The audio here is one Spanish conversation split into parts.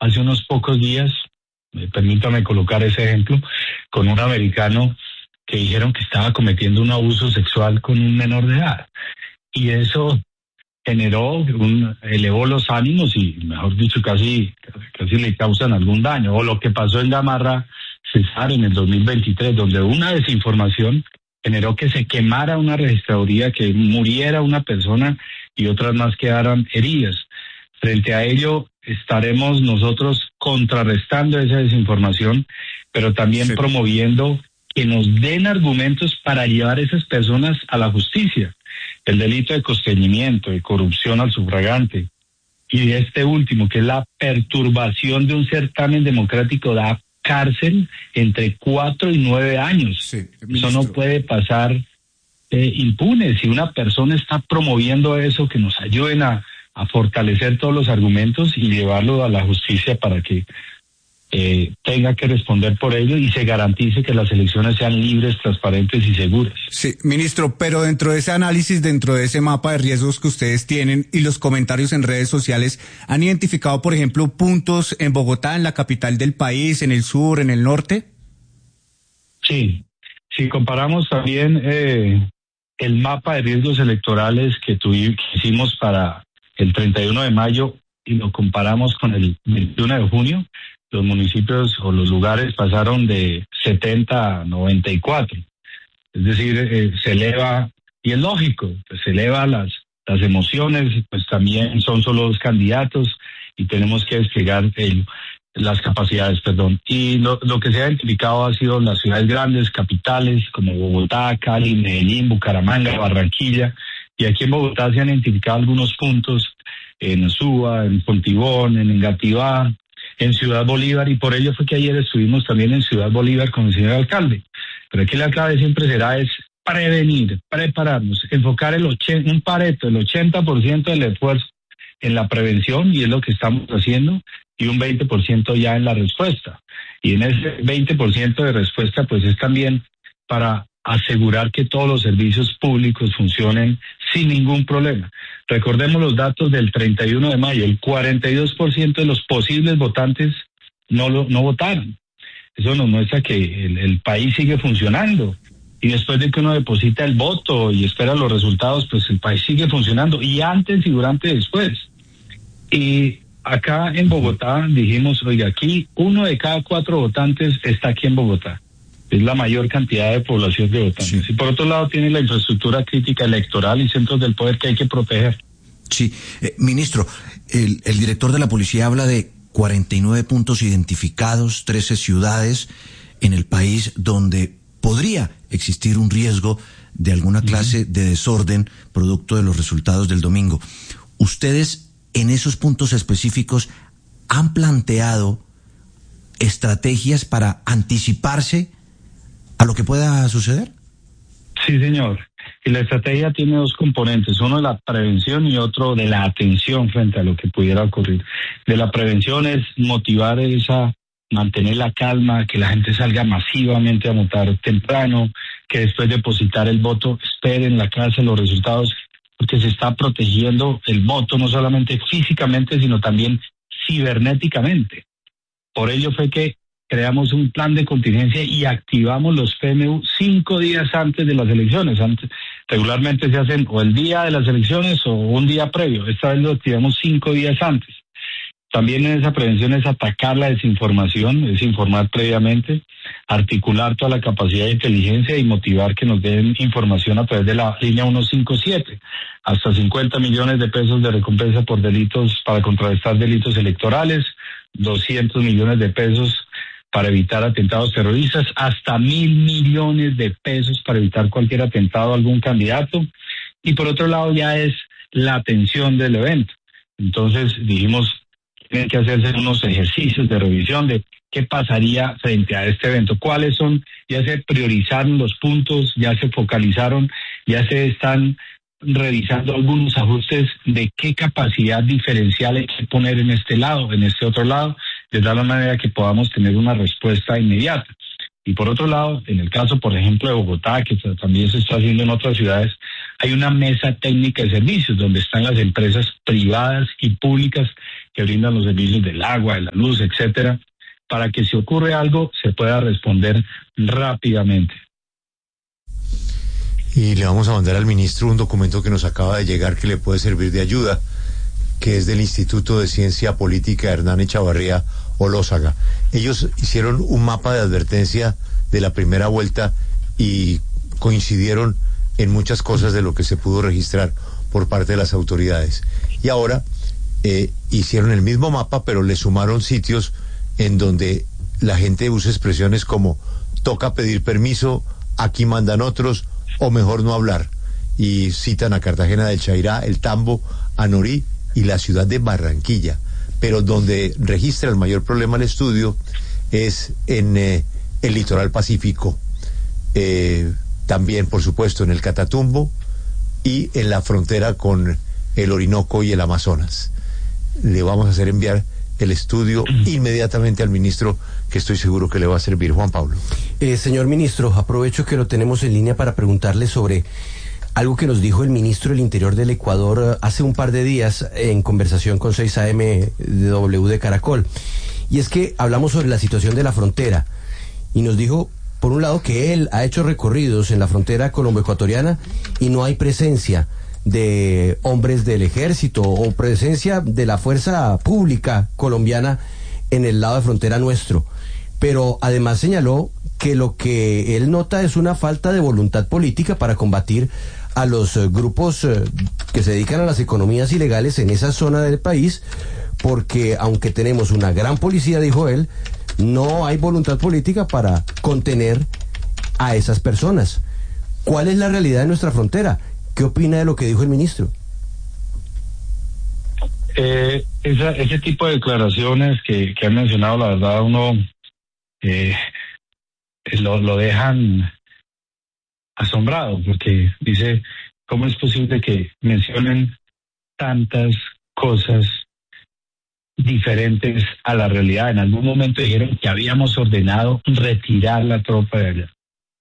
hace unos pocos días, permítame colocar ese ejemplo, con un americano que dijeron que estaba cometiendo un abuso sexual con un menor de edad. Y eso elevó los ánimos y, mejor dicho, casi le causan algún daño. O lo que pasó en Gamarra, Cesar, en el 2023, donde una desinformación generó que se quemara una registraduría, que muriera una persona y otras más quedaran heridas. Frente a ello, estaremos nosotros contrarrestando esa desinformación, pero también promoviendo que nos den argumentos para llevar a esas personas a la justicia. El delito de constreñimiento, de corrupción al sufragante, y de este último, que es la perturbación de un certamen democrático, da cárcel entre 4 y 9 años. Sí, eso no puede pasar impune. Si una persona está promoviendo eso, que nos ayuden a fortalecer todos los argumentos y llevarlo a la justicia para que tenga que responder por ello y se garantice que las elecciones sean libres, transparentes y seguras. Sí, ministro, pero dentro de ese análisis, dentro de ese mapa de riesgos que ustedes tienen y los comentarios en redes sociales, ¿han identificado, por ejemplo, puntos en Bogotá, en la capital del país, en el sur, en el norte? Sí, si comparamos también el mapa de riesgos electorales que hicimos para el 31 de mayo y lo comparamos con el 21 de junio, los municipios o los lugares pasaron de 70 a 94. Es decir, se eleva, y es lógico, pues se eleva las emociones, pues también son solo 2 candidatos y tenemos que desplegar las capacidades, Y lo que se ha identificado ha sido las ciudades grandes, capitales, como Bogotá, Cali, Medellín, Bucaramanga, Barranquilla, y aquí en Bogotá se han identificado algunos puntos en Suba, en Fontibón, en Engativá, en Ciudad Bolívar, y por ello fue que ayer estuvimos también en Ciudad Bolívar con el señor alcalde. Pero aquí la clave siempre será prevenir, prepararnos, enfocar un pareto, el 80% del esfuerzo en la prevención, y es lo que estamos haciendo, y un 20% ya en la respuesta. Y en ese 20% de respuesta, pues es también para asegurar que todos los servicios públicos funcionen sin ningún problema. Recordemos los datos del 31 de mayo, el 42% de los posibles votantes no votaron. Eso nos muestra que el país sigue funcionando. Y después de que uno deposita el voto y espera los resultados, pues el país sigue funcionando, y antes y durante y después. Y acá en Bogotá dijimos, oiga, aquí 1 de cada 4 votantes está aquí en Bogotá. Es la mayor cantidad de población de votantes. Sí. Y por otro lado tiene la infraestructura crítica electoral y centros del poder que hay que proteger. Sí, ministro, el director de la policía habla de 49 puntos identificados, 13 ciudades en el país donde podría existir un riesgo de alguna clase de desorden producto de los resultados del domingo. ¿Ustedes en esos puntos específicos han planteado estrategias para anticiparse a lo que pueda suceder? Sí, señor. Y la estrategia tiene 2 componentes, uno de la prevención y otro de la atención frente a lo que pudiera ocurrir. De la prevención es motivar mantener la calma, que la gente salga masivamente a votar temprano, que después de depositar el voto espere en la casa los resultados, porque se está protegiendo el voto no solamente físicamente, sino también cibernéticamente. Por ello fue que creamos un plan de contingencia y activamos los PMU 5 días antes de las elecciones. Regularmente se hacen o el día de las elecciones o un día previo. Esta vez lo activamos 5 días antes. También en esa prevención es atacar la desinformación, es informar previamente, articular toda la capacidad de inteligencia y motivar que nos den información a través de la línea 157. Hasta 50 millones de pesos de recompensa por delitos, para contrarrestar delitos electorales, 200 millones de pesos para evitar atentados terroristas, hasta 1.000 millones de pesos para evitar cualquier atentado a algún candidato. Y por otro lado ya es la atención del evento. Entonces dijimos, tienen que hacerse unos ejercicios de revisión de qué pasaría frente a este evento, cuáles son, ya se priorizaron los puntos, ya se focalizaron, ya se están revisando algunos ajustes de qué capacidad diferencial hay que poner en este lado, en este otro lado, de tal manera que podamos tener una respuesta inmediata. Y por otro lado, en el caso, por ejemplo, de Bogotá, que también se está haciendo en otras ciudades, hay una mesa técnica de servicios donde están las empresas privadas y públicas que brindan los servicios del agua, de la luz, etcétera, para que si ocurre algo se pueda responder rápidamente. Y le vamos a mandar al ministro un documento que nos acaba de llegar que le puede servir de ayuda, que es del Instituto de Ciencia Política Hernán Echavarría Olózaga. Ellos hicieron un mapa de advertencia de la primera vuelta y coincidieron en muchas cosas de lo que se pudo registrar por parte de las autoridades. Y ahora hicieron el mismo mapa, pero le sumaron sitios en donde la gente usa expresiones como toca pedir permiso, aquí mandan otros, o mejor no hablar. Y citan a Cartagena del Chairá, el Tambo, Anorí y la ciudad de Barranquilla. Pero donde registra el mayor problema el estudio es en el litoral pacífico. También, por supuesto, en el Catatumbo y en la frontera con el Orinoco y el Amazonas. Le vamos a hacer enviar el estudio inmediatamente al ministro, que estoy seguro que le va a servir. Juan Pablo. Señor ministro, aprovecho que lo tenemos en línea para preguntarle sobre algo que nos dijo el ministro del Interior del Ecuador hace un par de días en conversación con 6am de W de Caracol. Y es que hablamos sobre la situación de la frontera y nos dijo, por un lado, que él ha hecho recorridos en la frontera colombo-ecuatoriana y no hay presencia de hombres del ejército o presencia de la fuerza pública colombiana en el lado de frontera nuestro. Pero además señaló que lo que él nota es una falta de voluntad política para combatir a los grupos que se dedican a las economías ilegales en esa zona del país, porque aunque tenemos una gran policía, dijo él, no hay voluntad política para contener a esas personas. ¿Cuál es la realidad de nuestra frontera? ¿Qué opina de lo que dijo el ministro? Ese tipo de declaraciones que han mencionado, la verdad, uno lo dejan asombrado, porque dice, ¿cómo es posible que mencionen tantas cosas diferentes a la realidad? En algún momento dijeron que habíamos ordenado retirar la tropa de allá.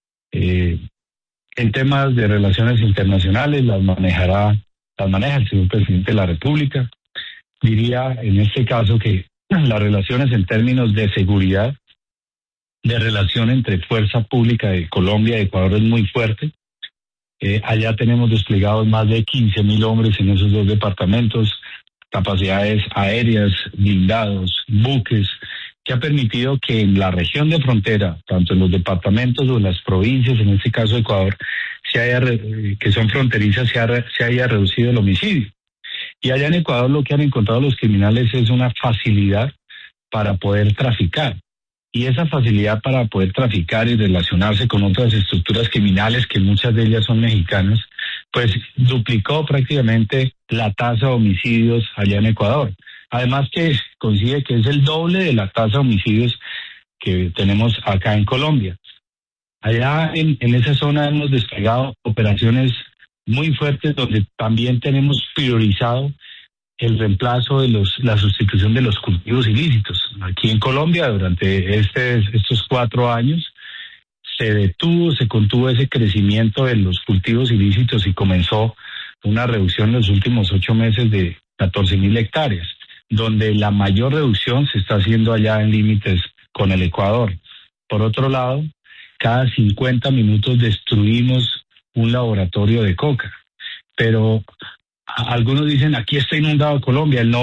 En temas de relaciones internacionales las maneja el señor presidente de la República. Diría en este caso que las relaciones en términos de seguridad, de relación entre fuerza pública de Colombia y Ecuador es muy fuerte. Allá tenemos desplegados más de 15.000 hombres en esos dos departamentos, capacidades aéreas, blindados, buques, que ha permitido que en la región de frontera, tanto en los departamentos o en las provincias, en este caso Ecuador, que son fronterizas, se haya reducido el homicidio. Y allá en Ecuador lo que han encontrado los criminales es una facilidad para poder traficar. Y esa facilidad para poder traficar y relacionarse con otras estructuras criminales, que muchas de ellas son mexicanas, pues duplicó prácticamente la tasa de homicidios allá en Ecuador. Además que coincide que es el doble de la tasa de homicidios que tenemos acá en Colombia. Allá en esa zona hemos desplegado operaciones muy fuertes donde también tenemos priorizado el reemplazo de la sustitución de los cultivos ilícitos. Aquí en Colombia, durante estos 4 años, se contuvo ese crecimiento de los cultivos ilícitos y comenzó una reducción en los últimos 8 meses de 14.000 hectáreas, donde la mayor reducción se está haciendo allá en límites con el Ecuador. Por otro lado, cada 50 minutos destruimos un laboratorio de coca, pero algunos dicen, aquí está inundado Colombia. El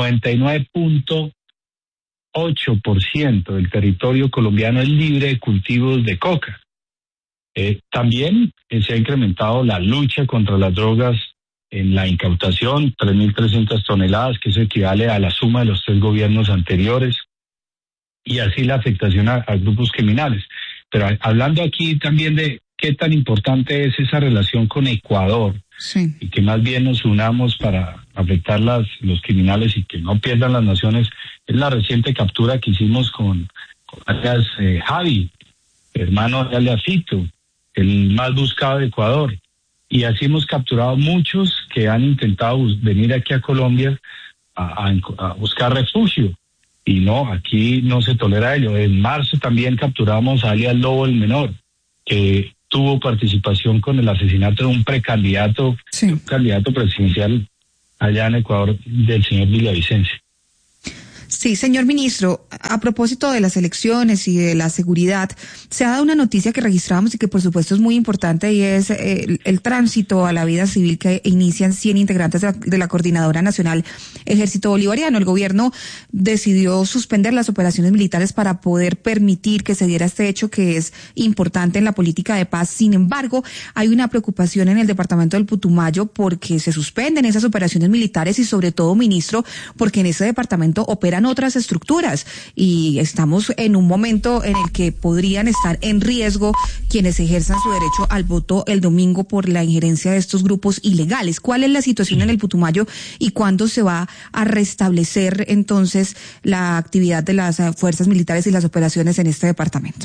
99.8% del territorio colombiano es libre de cultivos de coca. También se ha incrementado la lucha contra las drogas en la incautación, 3.300 toneladas, que eso equivale a la suma de los 3 gobiernos anteriores, y así la afectación a grupos criminales. Pero hablando aquí también de qué tan importante es esa relación con Ecuador, sí, y que más bien nos unamos para afectar los criminales y que no pierdan las naciones, es la reciente captura que hicimos con alias Javi, hermano de alias Fito, el más buscado de Ecuador. Y así hemos capturado muchos que han intentado venir aquí a Colombia a buscar refugio. Y no, aquí no se tolera ello. En marzo también capturamos a alias Lobo el Menor, que tuvo participación con el asesinato de un precandidato, un candidato presidencial allá en Ecuador, del señor Villavicencio. Sí, señor ministro, a propósito de las elecciones y de la seguridad, se ha dado una noticia que registramos y que por supuesto es muy importante, y es el tránsito a la vida civil que inician 100 integrantes de la Coordinadora Nacional Ejército Bolivariano. El gobierno decidió suspender las operaciones militares para poder permitir que se diera este hecho que es importante en la política de paz. Sin embargo, hay una preocupación en el departamento del Putumayo porque se suspenden esas operaciones militares y sobre todo, ministro, porque en ese departamento operan otras estructuras y estamos en un momento en el que podrían estar en riesgo quienes ejerzan su derecho al voto el domingo por la injerencia de estos grupos ilegales. ¿Cuál es la situación en el Putumayo y cuándo se va a restablecer entonces la actividad de las fuerzas militares y las operaciones en este departamento?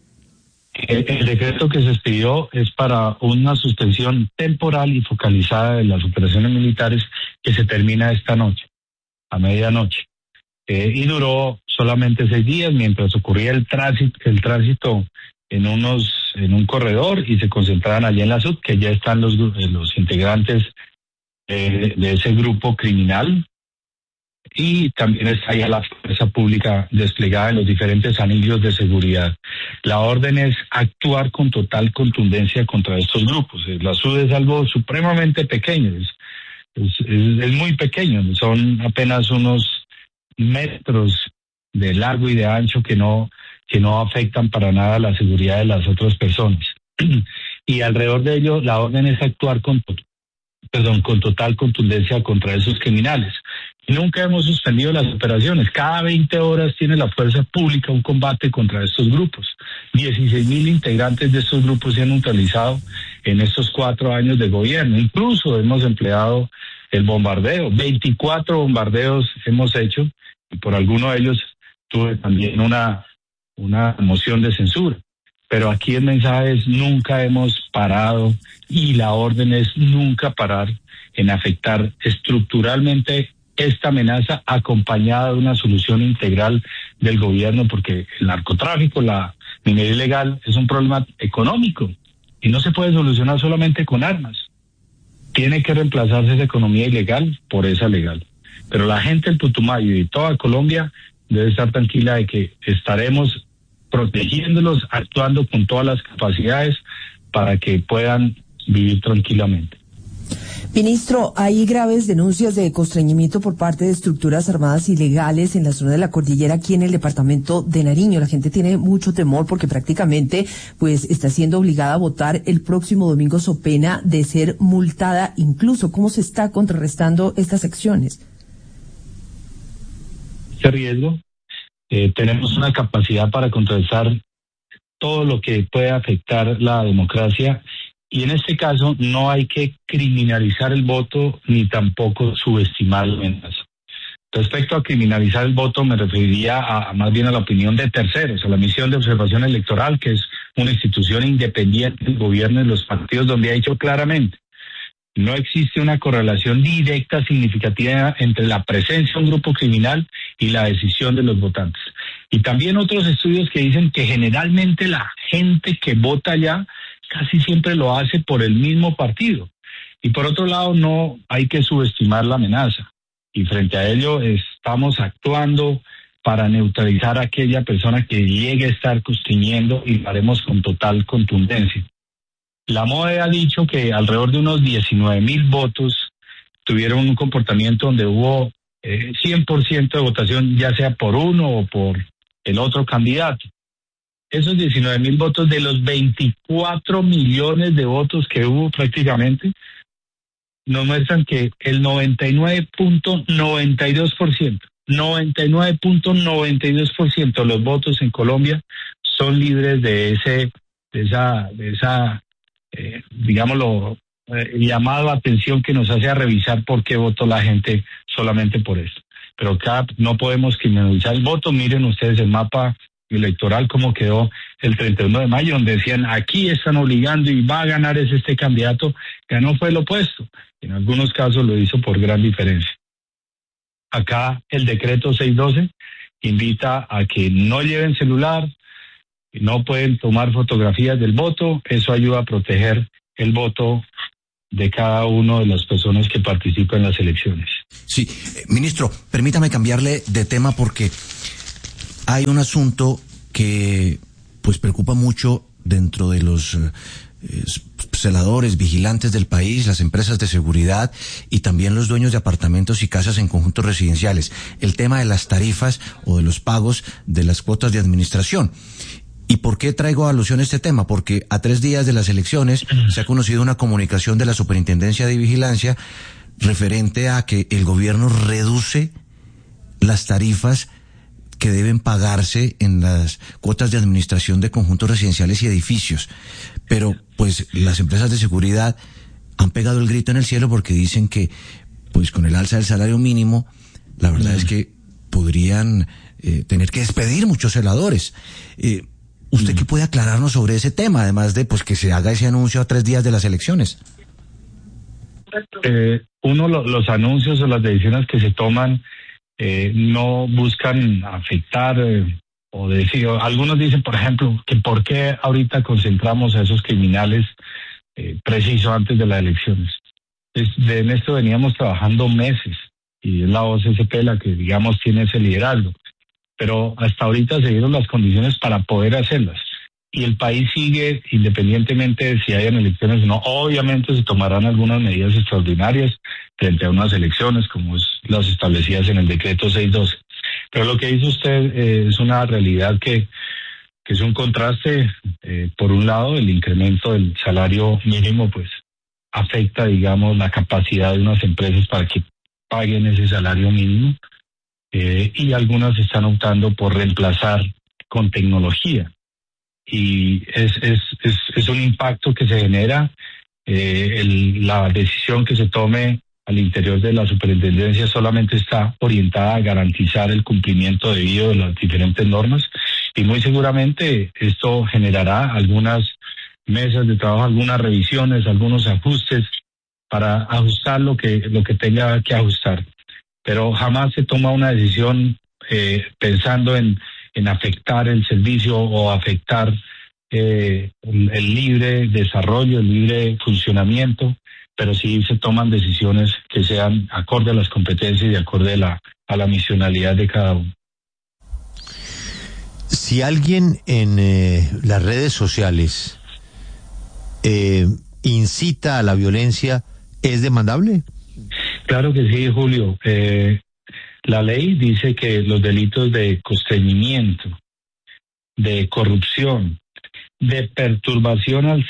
El decreto que se expidió es para una suspensión temporal y focalizada de las operaciones militares que se termina esta noche, a medianoche. Y duró solamente 6 días mientras ocurría el tránsito en un corredor y se concentraban allí en la SUD, que ya están los integrantes de ese grupo criminal, y también está ya la fuerza pública desplegada en los diferentes anillos de seguridad. La orden es actuar con total contundencia contra estos grupos. La SUD es algo supremamente pequeño, es muy pequeño, son apenas unos metros de largo y de ancho que no afectan para nada la seguridad de las otras personas. Y alrededor de ello, la orden es actuar con total contundencia contra esos criminales. Nunca hemos suspendido las operaciones. Cada 20 horas tiene la fuerza pública un combate contra estos grupos. 16.000 integrantes de estos grupos se han neutralizado en estos 4 años de gobierno. Incluso hemos empleado el bombardeo. 24 bombardeos hemos hecho, y por alguno de ellos tuve también una moción de censura. Pero aquí el mensaje es: nunca hemos parado, y la orden es nunca parar en afectar estructuralmente esta amenaza, acompañada de una solución integral del gobierno, porque el narcotráfico, la minería ilegal, es un problema económico y no se puede solucionar solamente con armas. Tiene que reemplazarse esa economía ilegal por esa legal. Pero la gente del Putumayo y toda Colombia debe estar tranquila de que estaremos protegiéndolos, actuando con todas las capacidades para que puedan vivir tranquilamente. Ministro, hay graves denuncias de constreñimiento por parte de estructuras armadas ilegales en la zona de la cordillera aquí en el departamento de Nariño. La gente tiene mucho temor porque prácticamente pues está siendo obligada a votar el próximo domingo so pena de ser multada incluso. ¿Cómo se está contrarrestando estas acciones? Este riesgo, tenemos una capacidad para contrarrestar todo lo que puede afectar la democracia. Y en este caso no hay que criminalizar el voto ni tampoco subestimar la amenaza. Respecto a criminalizar el voto, me referiría más bien a la opinión de terceros, a la misión de observación electoral, que es una institución independiente del gobierno y los partidos, donde ha dicho claramente: no existe una correlación directa significativa entre la presencia de un grupo criminal y la decisión de los votantes. Y también otros estudios que dicen que generalmente la gente que vota allá casi siempre lo hace por el mismo partido. Y por otro lado, no hay que subestimar la amenaza. Y frente a ello estamos actuando para neutralizar a aquella persona que llegue a estar constriñendo, y lo haremos con total contundencia. La MOE ha dicho que alrededor de unos 19.000 votos tuvieron un comportamiento donde hubo 100% de votación, ya sea por uno o por el otro candidato. Esos 19.000 votos de los 24 millones de votos que hubo prácticamente nos muestran que el 99.92% de los votos en Colombia son libres de esa llamado a atención que nos hace a revisar por qué votó la gente solamente por eso. Pero acá no podemos criminalizar el voto. Miren ustedes el mapa electoral, cómo quedó el 31 de mayo, donde decían: aquí están obligando y va a ganar este candidato. Ganó fue el opuesto. En algunos casos lo hizo por gran diferencia. Acá el decreto 612 invita a que no lleven celular, no pueden tomar fotografías del voto. Eso ayuda a proteger el voto de cada una de las personas que participan en las elecciones. Sí, ministro, permítame cambiarle de tema porque hay un asunto que pues preocupa mucho dentro de los celadores, vigilantes del país, las empresas de seguridad y también los dueños de apartamentos y casas en conjuntos residenciales. El tema de las tarifas o de los pagos de las cuotas de administración. ¿Y por qué traigo alusión a este tema? Porque a 3 días de las elecciones se ha conocido una comunicación de la Superintendencia de Vigilancia referente a que el gobierno reduce las tarifas que deben pagarse en las cuotas de administración de conjuntos residenciales y edificios. Pero pues las empresas de seguridad han pegado el grito en el cielo porque dicen que pues con el alza del salario mínimo la verdad es que podrían tener que despedir muchos celadores. ¿Usted qué puede aclararnos sobre ese tema, además de pues que se haga ese anuncio a 3 días de las elecciones? Los anuncios o las decisiones que se toman no buscan afectar o decir, algunos dicen, por ejemplo, que por qué ahorita concentramos a esos criminales preciso antes de las elecciones. En esto veníamos trabajando meses y es la OCCP la que, digamos, tiene ese liderazgo. Pero hasta ahorita se dieron las condiciones para poder hacerlas. Y el país sigue, independientemente de si hayan elecciones o no. Obviamente se tomarán algunas medidas extraordinarias frente a unas elecciones, como es las establecidas en el decreto 612. Pero lo que dice usted es una realidad que es un contraste. Por un lado, el incremento del salario mínimo, pues, afecta, digamos, la capacidad de unas empresas para que paguen ese salario mínimo. Y algunas están optando por reemplazar con tecnología. Y es un impacto que se genera. La decisión que se tome al interior de la superintendencia solamente está orientada a garantizar el cumplimiento debido de las diferentes normas. Y muy seguramente esto generará algunas mesas de trabajo, algunas revisiones, algunos ajustes para ajustar lo que tenga que ajustar. Pero jamás se toma una decisión pensando en afectar el servicio o afectar el libre desarrollo, el libre funcionamiento, pero sí se toman decisiones que sean acorde a las competencias y acorde a la misionalidad de cada uno. Si alguien en las redes sociales incita a la violencia, ¿es demandable? Claro que sí, Julio. La ley dice que los delitos de constreñimiento, de corrupción, de perturbación al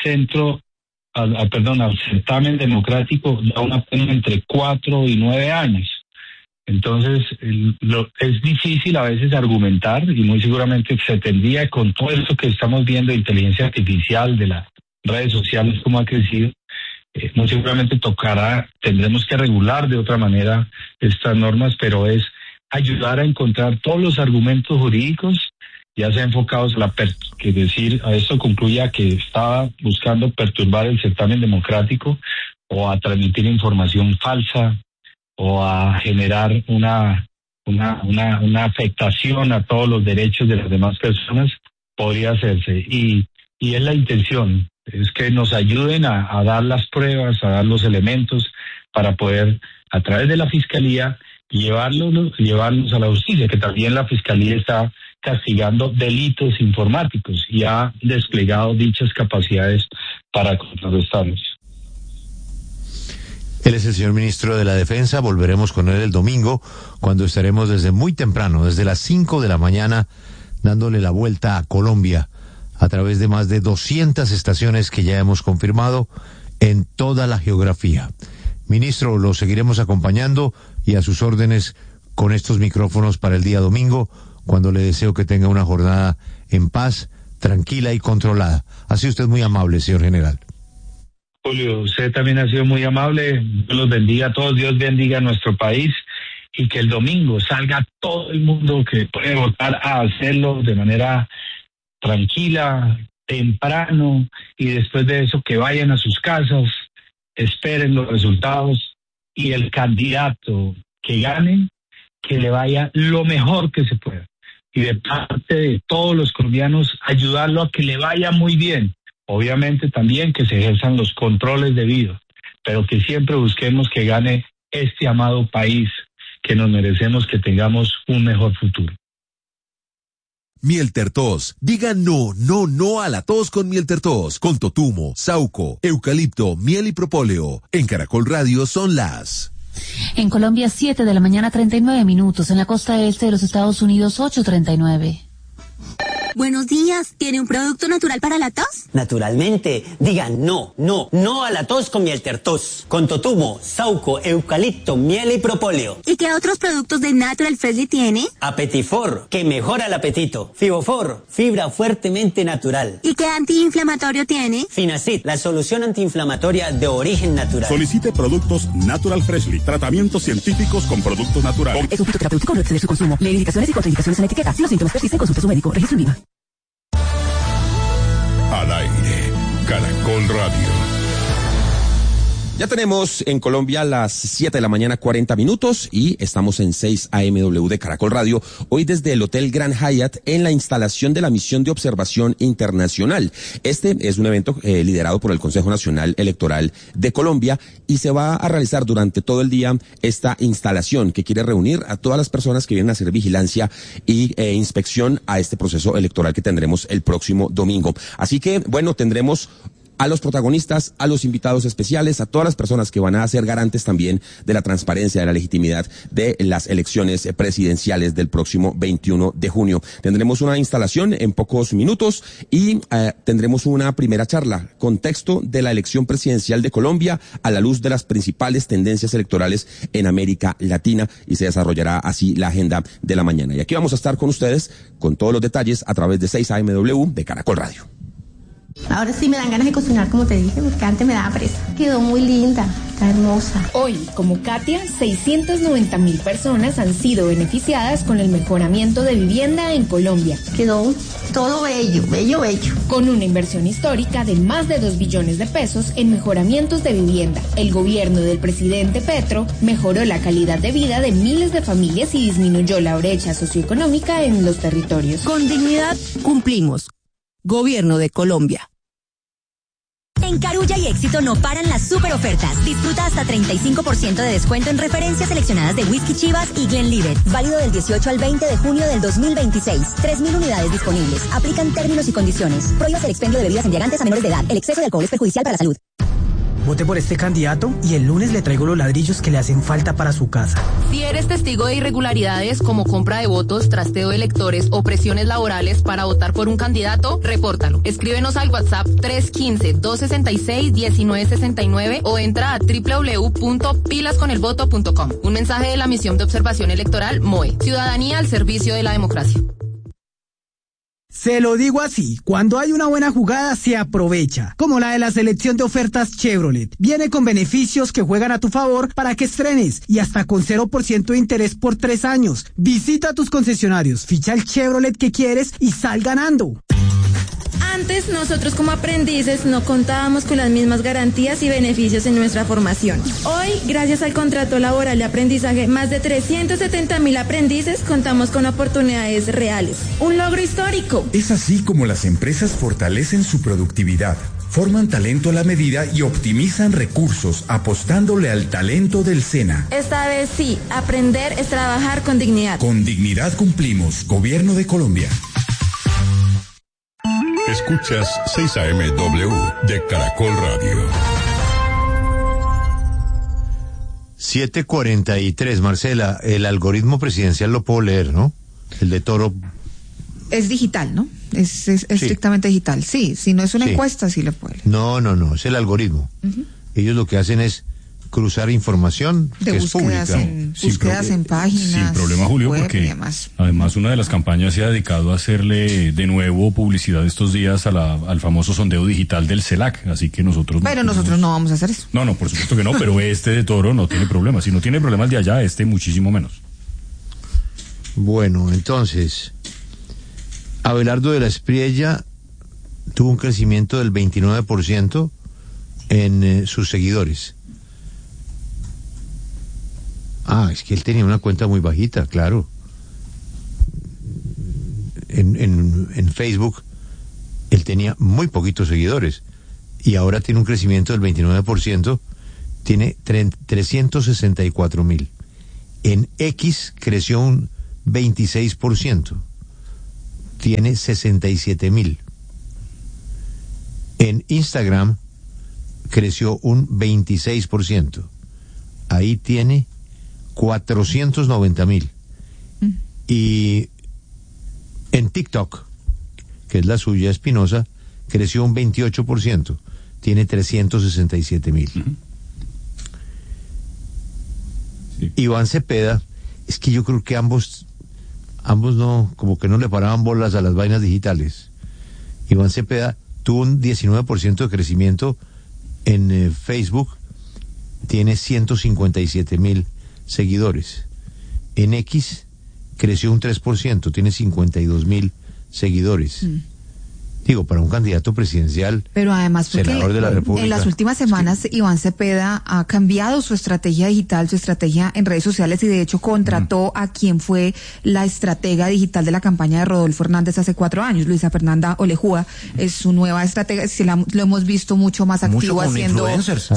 certamen democrático da una pena entre 4 y 9 años. Entonces, es difícil a veces argumentar y muy seguramente se tendría con todo esto que estamos viendo de inteligencia artificial, de las redes sociales, cómo ha crecido. Muy seguramente tendremos que regular de otra manera estas normas, pero es ayudar a encontrar todos los argumentos jurídicos, ya sea enfocados a esto concluya que estaba buscando perturbar el certamen democrático o a transmitir información falsa o a generar una afectación a todos los derechos de las demás personas, podría hacerse. Y es la intención. Es que nos ayuden a dar las pruebas, a dar los elementos para poder, a través de la Fiscalía, llevarlos a la justicia, que también la Fiscalía está castigando delitos informáticos y ha desplegado dichas capacidades para contrarrestarlos. Él es el señor ministro de la Defensa. Volveremos con él el domingo, cuando estaremos desde muy temprano, desde las 5 de la mañana, dándole la vuelta a Colombia a través de más de 200 estaciones que ya hemos confirmado en toda la geografía. Ministro, lo seguiremos acompañando y a sus órdenes con estos micrófonos para el día domingo, cuando le deseo que tenga una jornada en paz, tranquila y controlada. Ha sido usted muy amable, señor general. Julio, usted también ha sido muy amable. Dios los bendiga a todos, Dios bendiga a nuestro país y que el domingo salga todo el mundo que puede votar a hacerlo de manera tranquila, temprano, y después de eso que vayan a sus casas, esperen los resultados y el candidato que gane, que le vaya lo mejor que se pueda. Y de parte de todos los colombianos, ayudarlo a que le vaya muy bien. Obviamente también que se ejerzan los controles debidos, pero que siempre busquemos que gane este amado país que nos merecemos, que tengamos un mejor futuro. Mieltertos. Diga no, no, no a la tos con Mieltertos. Con totumo, sauco, eucalipto, miel y propóleo. En Caracol Radio son las... En Colombia, 7 de la mañana, 39 minutos. En la costa este de los Estados Unidos, 8:39. Buenos días, ¿tiene un producto natural para la tos? Naturalmente, diga no, no, no a la tos con Mieltertos, con totumo, sauco, eucalipto, miel y propóleo. ¿Y qué otros productos de Natural Freshly tiene? Apetifor, que mejora el apetito. Fibofor, fibra fuertemente natural. ¿Y qué antiinflamatorio tiene? Finacid, la solución antiinflamatoria de origen natural. Solicite productos Natural Freshly, tratamientos científicos con productos naturales. Es un fitoterapéutico, no exceder su consumo. Lee indicaciones y contraindicaciones en la etiqueta. Si los síntomas persisten, consulte a su médico. Registro INVIMA. Al aire, Caracol Radio. Ya tenemos en Colombia las 7 de la mañana, 40 minutos, y estamos en 6 AMW de Caracol Radio, hoy desde el Hotel Grand Hyatt en la instalación de la Misión de Observación Internacional. Este es un evento liderado por el Consejo Nacional Electoral de Colombia y se va a realizar durante todo el día esta instalación que quiere reunir a todas las personas que vienen a hacer vigilancia y inspección a este proceso electoral que tendremos el próximo domingo. Así que, bueno, tendremos a los protagonistas, a los invitados especiales, a todas las personas que van a ser garantes también de la transparencia, de la legitimidad de las elecciones presidenciales del próximo 21 de junio. Tendremos una instalación en pocos minutos y tendremos una primera charla, contexto de la elección presidencial de Colombia a la luz de las principales tendencias electorales en América Latina, y se desarrollará así la agenda de la mañana. Y aquí vamos a estar con ustedes con todos los detalles a través de 6 AMW de Caracol Radio. Ahora sí me dan ganas de cocinar, como te dije, porque antes me daba presa. Quedó muy linda, está hermosa. Hoy, como Katia, 690.000 personas han sido beneficiadas con el mejoramiento de vivienda en Colombia. Quedó todo bello, bello, bello. Con una inversión histórica de más de 2 billones de pesos en mejoramientos de vivienda, el gobierno del presidente Petro mejoró la calidad de vida de miles de familias y disminuyó la brecha socioeconómica en los territorios. Con dignidad cumplimos. Gobierno de Colombia. En Carulla y Éxito no paran las super ofertas. Disfruta hasta 35% de descuento en referencias seleccionadas de Whisky Chivas y Glenlivet. Válido del 18 al 20 de junio del 2026. 3.000 unidades disponibles. Aplican términos y condiciones. Prohíbas el expendio de bebidas embriagantes a menores de edad. El exceso de alcohol es perjudicial para la salud. Vote por este candidato y el lunes le traigo los ladrillos que le hacen falta para su casa. Si eres testigo de irregularidades como compra de votos, trasteo de electores o presiones laborales para votar por un candidato, repórtalo. Escríbenos al WhatsApp 315-266-1969 o entra a www.pilasconelvoto.com. Un mensaje de la Misión de Observación Electoral MOE. Ciudadanía al servicio de la democracia. Se lo digo así, cuando hay una buena jugada se aprovecha, como la de la selección de ofertas Chevrolet. Viene con beneficios que juegan a tu favor para que estrenes y hasta con 0% de interés por 3 años. Visita tus concesionarios, ficha el Chevrolet que quieres y sal ganando. Antes, nosotros como aprendices no contábamos con las mismas garantías y beneficios en nuestra formación. Hoy, gracias al contrato laboral de aprendizaje, más de 370.000 aprendices contamos con oportunidades reales. Un logro histórico. Es así como las empresas fortalecen su productividad, forman talento a la medida y optimizan recursos apostándole al talento del SENA. Esta vez sí, aprender es trabajar con dignidad. Con dignidad cumplimos, Gobierno de Colombia. Escuchas 6 AMW de Caracol Radio. 7:43, Marcela, el algoritmo presidencial lo puedo leer, ¿no? El de Toro. Es digital, ¿no? Es estrictamente digital. Sí, si no es una encuesta, sí lo puede leer. No, es el algoritmo. Ellos lo que hacen es cruzar información de que es pública. Búsquedas en páginas. Sin problema, Julio, porque además una de las campañas se ha dedicado a hacerle de nuevo publicidad estos días al famoso sondeo digital del CELAC, así que nosotros... Pero nosotros no vamos a hacer eso. No, por supuesto que no, pero este de Toro no tiene problemas. Si no tiene problemas de allá, muchísimo menos. Bueno, entonces, Abelardo de la Espriella tuvo un crecimiento del 29% en sus seguidores. Es que él tenía una cuenta muy bajita, claro. En Facebook él tenía muy poquitos seguidores y ahora tiene un crecimiento del 29% tiene 364.000. En X creció un 26%, tiene 67.000. En Instagram creció un 26%, ahí tiene 490.000. Y en TikTok, que es la suya, Espinosa, creció un 28%, tiene 367.000. Sí. Iván Cepeda, es que yo creo que ambos no, como que no le paraban bolas a las vainas digitales. Iván Cepeda tuvo un 19% de crecimiento en Facebook, tiene 157.000 seguidores. En X creció un 3%, tiene 52.000 seguidores. Digo, para un candidato presidencial, pero además porque senador de la República, en las últimas semanas Iván Cepeda ha cambiado su estrategia digital, su estrategia en redes sociales, y de hecho contrató a quien fue la estratega digital de la campaña de Rodolfo Hernández hace 4 años, Luisa Fernanda Olejúa, es su nueva estratega. Lo hemos visto mucho más activo, haciendo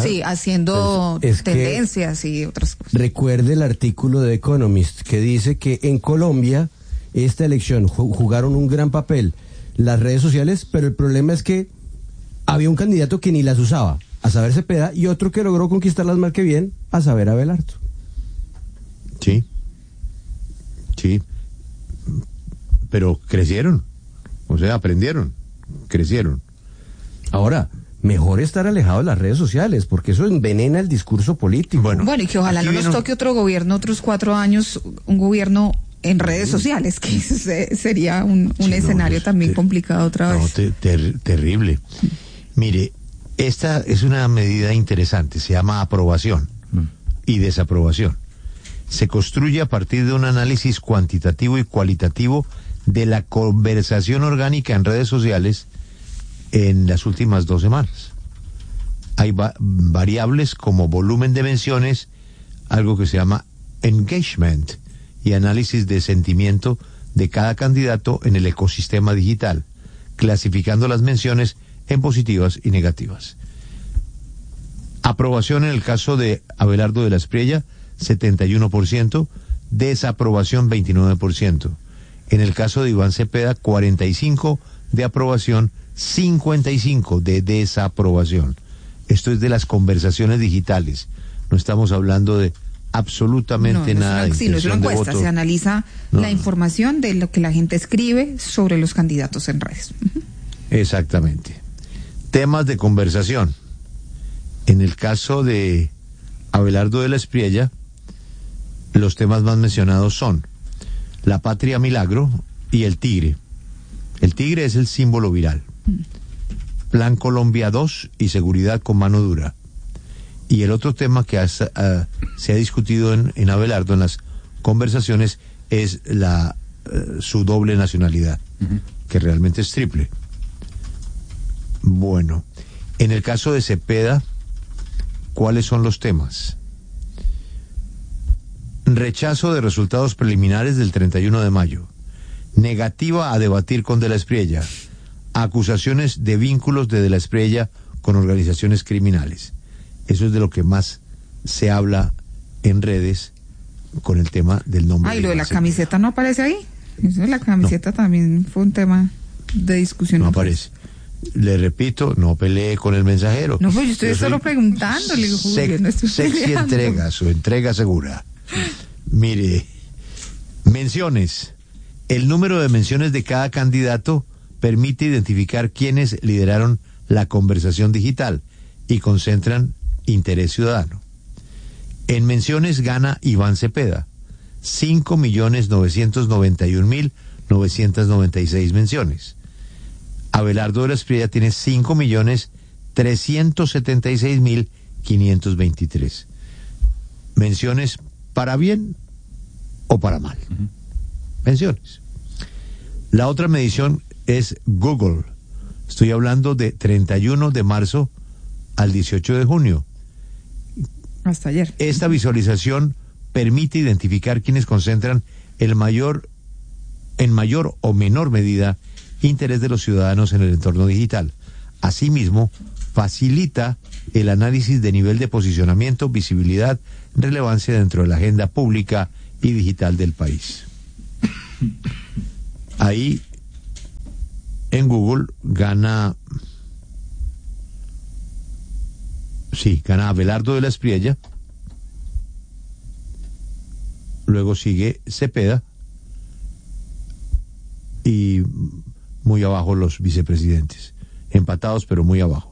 tendencias y otras cosas. Recuerde el artículo de Economist que dice que en Colombia esta elección jugaron un gran papel las redes sociales, pero el problema es que había un candidato que ni las usaba, a saber Cepeda, y otro que logró conquistarlas mal que bien, a saber Abelardo. Sí, pero crecieron, o sea, aprendieron, crecieron. Ahora, mejor estar alejado de las redes sociales, porque eso envenena el discurso político. Bueno, y que ojalá no nos toque otro gobierno, otros 4 años, un gobierno en redes sociales, que sería un escenario también complicado otra vez. No, terrible. Mire, esta es una medida interesante, se llama aprobación y desaprobación. Se construye a partir de un análisis cuantitativo y cualitativo de la conversación orgánica en redes sociales en las últimas 2 semanas. Hay variables como volumen de menciones, algo que se llama engagement, y análisis de sentimiento de cada candidato en el ecosistema digital, clasificando las menciones en positivas y negativas. Aprobación en el caso de Abelardo de la Espriella, 71%, desaprobación 29%. En el caso de Iván Cepeda, 45% de aprobación, 55% de desaprobación. Esto es de las conversaciones digitales, no estamos hablando de absolutamente nada. No es una encuesta, se analiza la información de lo que la gente escribe sobre los candidatos en redes. Exactamente. Temas de conversación. En el caso de Abelardo de la Espriella, los temas más mencionados son la patria milagro y el tigre. El tigre es el símbolo viral. Plan Colombia 2 y seguridad con mano dura. Y el otro tema que se ha discutido en Abelardo, en las conversaciones, es su doble nacionalidad, que realmente es triple. Bueno, en el caso de Cepeda, ¿cuáles son los temas? Rechazo de resultados preliminares del 31 de mayo. Negativa a debatir con De la Espriella. Acusaciones de vínculos de la Espriella con organizaciones criminales. Eso es de lo que más se habla en redes con el tema del nombre. Lo de la camiseta no aparece ahí. Eso de la camiseta también fue un tema de discusión. No aparece. Le repito, no pelee con el mensajero. No, pues yo estoy solo preguntando. Le digo, sexy entrega, su entrega segura. Mire, menciones. El número de menciones de cada candidato permite identificar quiénes lideraron la conversación digital y concentran interés ciudadano. En menciones gana Iván Cepeda, 5.991.996 menciones. Abelardo de la Espriella tiene 5.376.523. Menciones para bien o para mal. Menciones. La otra medición es Google. Estoy hablando de 31 de marzo al 18 de junio. Hasta ayer. Esta visualización permite identificar quienes concentran en mayor o menor medida interés de los ciudadanos en el entorno digital. Asimismo, facilita el análisis de nivel de posicionamiento, visibilidad, relevancia dentro de la agenda pública y digital del país. Ahí en Google gana Abelardo de la Espriella, luego sigue Cepeda y muy abajo los vicepresidentes, empatados pero muy abajo.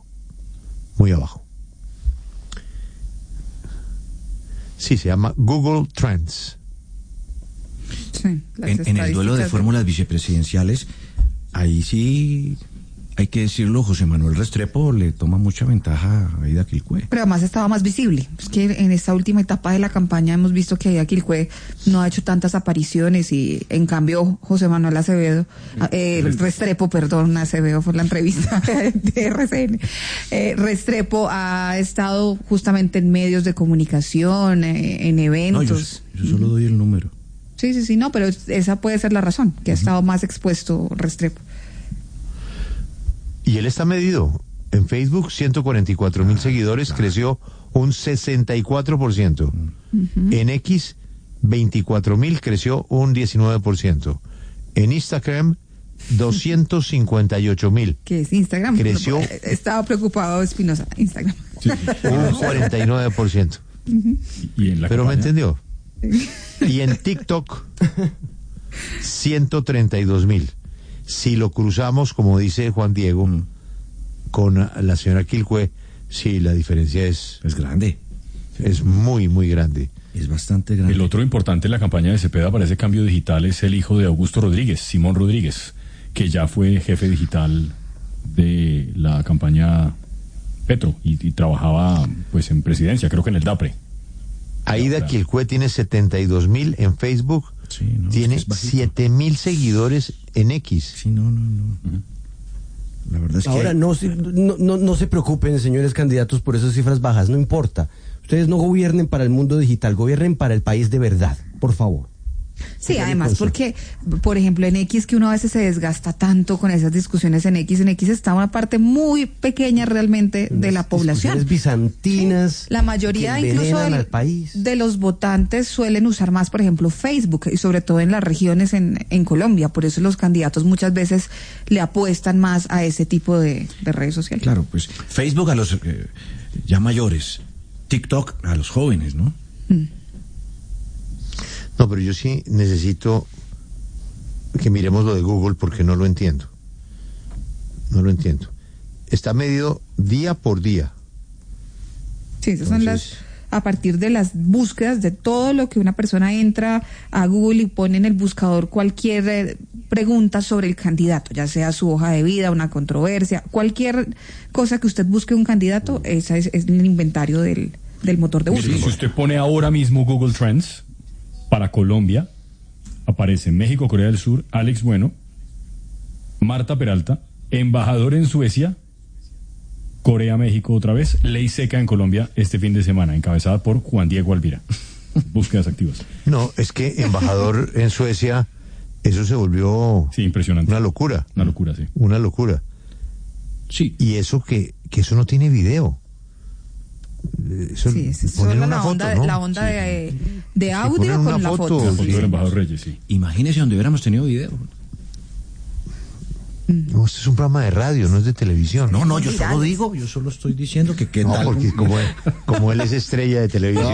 Sí, se llama Google Trends. Sí, en el duelo de fórmulas vicepresidenciales, ahí sí hay que decirlo, José Manuel Restrepo le toma mucha ventaja a Aida Quilpué. Pero además estaba más visible. Es que en esta última etapa de la campaña hemos visto que Aida Quilpué no ha hecho tantas apariciones y en cambio José Manuel Restrepo, Acevedo fue la entrevista de RCN. Restrepo ha estado justamente en medios de comunicación, en eventos. No, yo solo doy el número. Sí, no, pero esa puede ser la razón, que ha estado más expuesto Restrepo. Y él está medido. En Facebook, 144,000 seguidores, creció un 64%. En X, 24,000, creció un 19%. En Instagram, 258,000. ¿Qué es Instagram? Creció. Estaba preocupado Espinosa. Instagram. Sí. Un 49%. ¿Y en la Pero campaña? me entendió. Y en TikTok, 132,000. Si lo cruzamos, como dice Juan Diego, con la señora Quilpué, sí, la diferencia es grande. Es muy, muy grande. Es bastante grande. El otro importante en la campaña de Cepeda para ese cambio digital es el hijo de Augusto Rodríguez, Simón Rodríguez, que ya fue jefe digital de la campaña Petro y trabajaba pues en presidencia, creo que en el DAPRE. Aida Quilpué tiene 72,000 en Facebook, tiene 7,000 seguidores en X. Sí, no. La verdad es que ahora no se preocupen, señores candidatos, por esas cifras bajas, no importa. Ustedes no gobiernen para el mundo digital, gobiernen para el país de verdad, por favor. Sí, además porque, por ejemplo, en X, que uno a veces se desgasta tanto con esas discusiones en X está una parte muy pequeña realmente de la población. Discusiones bizantinas. Sí. La mayoría incluso de los votantes suelen usar más, por ejemplo, Facebook, y sobre todo en las regiones en Colombia. Por eso los candidatos muchas veces le apuestan más a ese tipo de redes sociales. Claro, pues Facebook a los ya mayores, TikTok a los jóvenes, ¿no? No, pero yo sí necesito que miremos lo de Google porque no lo entiendo. Está medido día por día. Sí, esas son a partir de las búsquedas de todo lo que una persona entra a Google y pone en el buscador cualquier pregunta sobre el candidato, ya sea su hoja de vida, una controversia, cualquier cosa que usted busque un candidato, esa es el inventario del motor de búsqueda. Si usted pone ahora mismo Google Trends para Colombia, aparece México, Corea del Sur, Alex Bueno, Marta Peralta, embajador en Suecia, Corea, México otra vez, ley seca en Colombia este fin de semana, encabezada por Juan Diego Alvira. Búsquedas activas. No, es que embajador en Suecia, eso se volvió impresionante. Una locura. Una locura, sí. Una locura. Sí. Y eso que eso no tiene video. Eso es solo la onda de audio con la foto. La foto del embajador Reyes, sí. Imagínese donde hubiéramos tenido video. No, este es un programa de radio, no es de televisión. No, yo solo estoy diciendo que qué tal. Porque como él es estrella de televisión.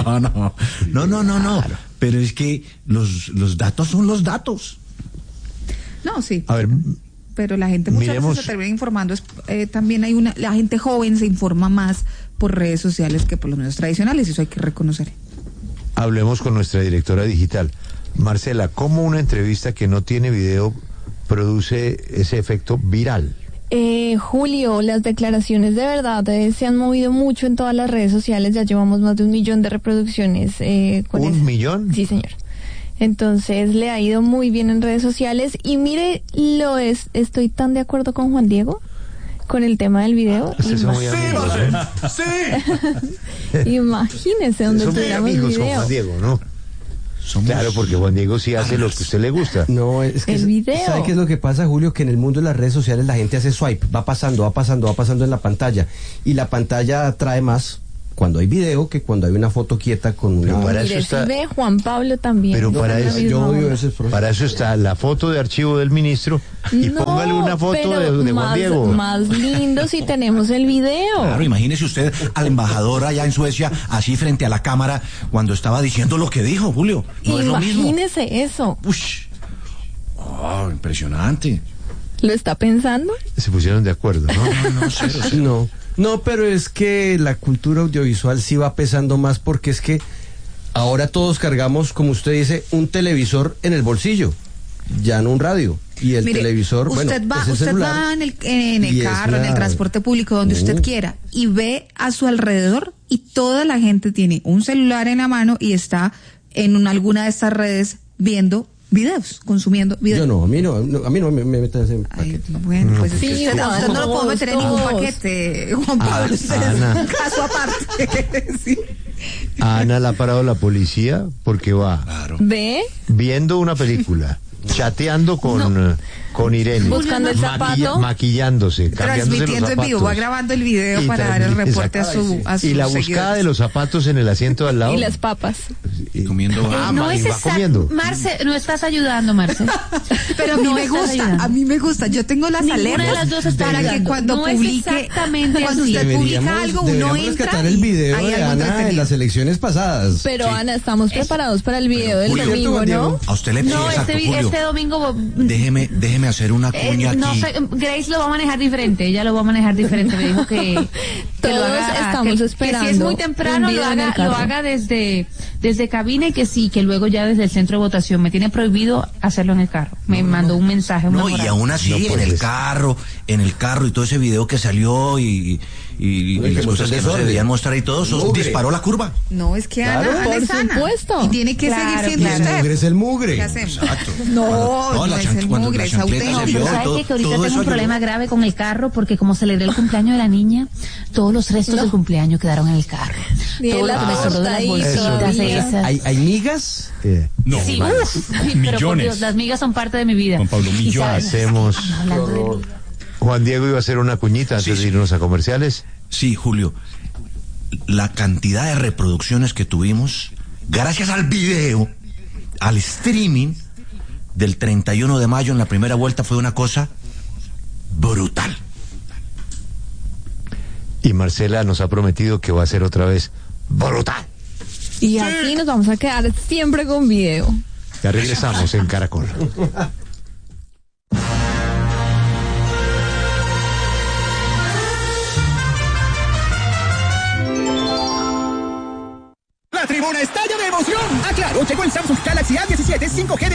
No. Pero es que los datos son los datos. No, sí. A ver, pero la gente muchas veces se termina informando. También la gente joven se informa más por redes sociales que por los medios tradicionales, eso hay que reconocer. Hablemos con nuestra directora digital. Marcela, ¿cómo una entrevista que no tiene video produce ese efecto viral? Julio, las declaraciones de verdad se han movido mucho en todas las redes sociales, ya llevamos más de 1 millón de reproducciones. ¿1 millón? Sí, señor. Entonces le ha ido muy bien en redes sociales y mire, estoy tan de acuerdo con Juan Diego con el tema del video. Sí. Imagínese donde tuviéramos video. Juan Diego, ¿no? Claro, porque Juan Diego sí hace lo que a usted le gusta. No, es que... El video. ¿Sabe qué es lo que pasa, Julio? Que en el mundo de las redes sociales la gente hace swipe, va pasando en la pantalla. Y la pantalla atrae más cuando hay video que cuando hay una foto quieta con una... Para Mire, eso está... si ve Juan Pablo también. Pero para eso, para eso está la foto de archivo del ministro y No, póngale una foto pero de Juan Diego. Más lindo si tenemos el video. Claro, imagínese usted al embajador allá en Suecia, así frente a la cámara, cuando estaba diciendo lo que dijo, Julio. No es lo mismo. Imagínese eso. Ush. Oh, impresionante. ¿Lo está pensando? Se pusieron de acuerdo, ¿no? No. No, pero es que la cultura audiovisual sí va pesando más porque es que ahora todos cargamos, como usted dice, un televisor en el bolsillo, ya no un radio. Y el televisor, usted bueno, va, es el usted celular. va en el carro, en el transporte público, donde usted quiera, y ve a su alrededor y toda la gente tiene un celular en la mano y está en alguna de estas redes viendo videos, consumiendo videos. Yo no, a mí no me metan ese paquete. Bueno, pues sí, usted no lo puedo meter en ningún paquete, Juan Pablo. Usted es un caso aparte. Sí. Ana la ha parado la policía porque va ¿Ve? viendo una película, chateando con Irene, buscando el zapato, maquillándose, transmitiendo en vivo, va grabando el video para dar el reporte a su y la buscada de los zapatos en el asiento de al lado y las papas y comiendo no es exacto, Marce, no estás ayudando, Marce. Pero a mí me gusta, yo tengo las alertas para que cuando publique, cuando usted publica algo, uno entra el video de Ana en las elecciones pasadas. Pero Ana, estamos preparados para el video del domingo, ¿no? A usted le pide, no, este domingo déjeme hacer una cuña aquí. No sé, Grace lo va a manejar diferente, ella lo va a manejar diferente, me dijo que todos lo haga, estamos esperando. Que si es muy temprano lo haga desde cabina y que sí, que luego ya desde el centro de votación. Me tiene prohibido hacerlo en el carro. Me mandó un mensaje. No, y aún así en el carro y todo ese video que salió y las cosas que no se debían mostrar y todo, eso disparó la curva. No, es que Ana es Ana. Supuesto. Y tiene que seguir siendo usted. El mugre es el mugre. ¿Qué hacemos? Exacto. No es el mugre, es auténtico. Pero ¿sabe que ahorita tengo un problema grave con el carro? Porque como celebré el cumpleaños de la niña, todos los restos del cumpleaños quedaron en el carro. Todo lo que me sobró de las bolsitas esas. ¿Hay migas? No, sí, pero por Dios, las migas son parte de mi vida. Juan Pablo, millones. Hacemos... Juan Diego iba a hacer una cuñita antes de irnos a comerciales. Sí, Julio, la cantidad de reproducciones que tuvimos, gracias al video, al streaming del 31 de mayo en la primera vuelta, fue una cosa brutal. Y Marcela nos ha prometido que va a ser otra vez brutal. Y así nos vamos a quedar siempre con video. Ya regresamos en Caracol. La tribuna estalla de emoción. ¡Ah, claro! Llegó el Samsung Galaxy A17 5G de